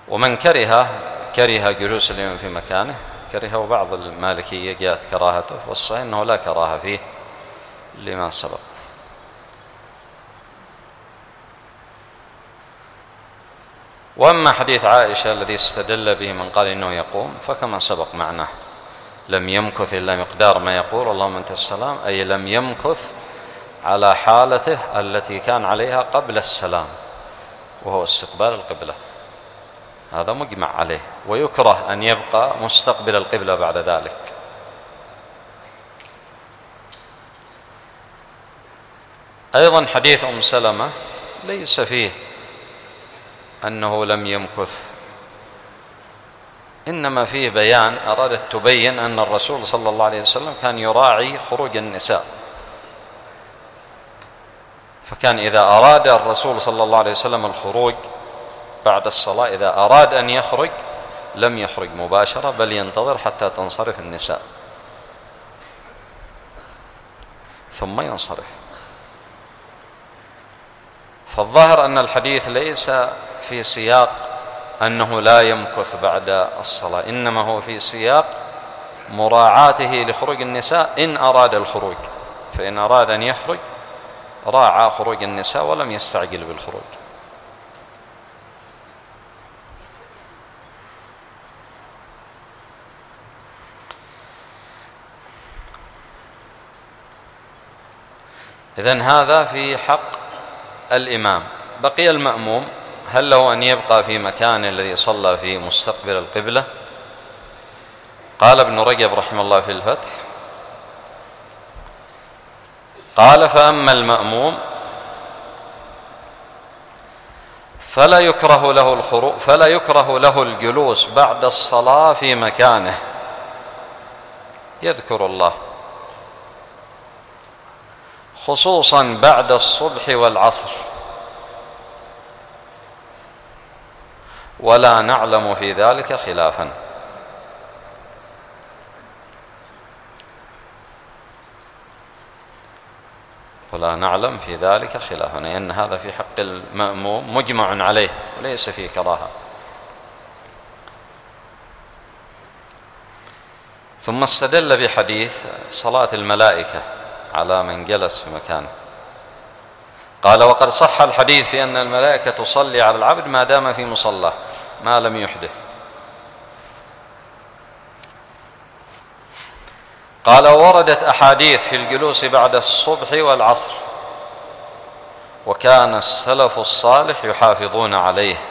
ومن كره جلوس الإمام في مكانه كرهه بعض المالكية جاءت كراهته، والصحيح أنه لا كراهة فيه لما سبق. وأما حديث عائشة الذي استدل به من قال إنه يقوم فكما سبق معناه، لم يمكث إلا مقدار ما يقول اللهم أنت السلام، أي لم يمكث على حالته التي كان عليها قبل السلام وهو استقبال القبلة، هذا مجمع عليه، ويكره أن يبقى مستقبل القبلة بعد ذلك. أيضا حديث أم سلمة ليس فيه أنه لم يمكث، إنما فيه بيان، أرادت تبين أن الرسول صلى الله عليه وسلم كان يراعي خروج النساء، فكان إذا أراد الرسول صلى الله عليه وسلم الخروج بعد الصلاة، إذا أراد أن يخرج لم يخرج مباشرة بل ينتظر حتى تنصرف النساء ثم ينصرف. فالظاهر أن الحديث ليس في سياق أنه لا يمكث بعد الصلاة، إنما هو في سياق مراعاته لخروج النساء إن أراد الخروج، فإن أراد أن يخرج راعى خروج النساء ولم يستعجل بالخروج. إذن هذا في حق الإمام. بقي المأموم، هل له أن يبقى في مكان الذي صلى فيه مستقبل القبلة؟ قال ابن رجب رحمه الله في الفتح، قال فأما المأموم فلا يكره له الجلوس بعد الصلاة في مكانه يذكر الله، خصوصا بعد الصبح والعصر، ولا نعلم في ذلك خلافا. ولا نعلم في ذلك خلافا، لأن هذا في حق المأموم مجمع عليه وليس فيه كراهة. ثم استدل بحديث صلاة الملائكة على من جلس في مكانه، قال وقد صح الحديث في أن الملائكة تصلي على العبد ما دام في مصلاه ما لم يحدث. قال وردت أحاديث في الجلوس بعد الصبح والعصر، وكان السلف الصالح يحافظون عليه.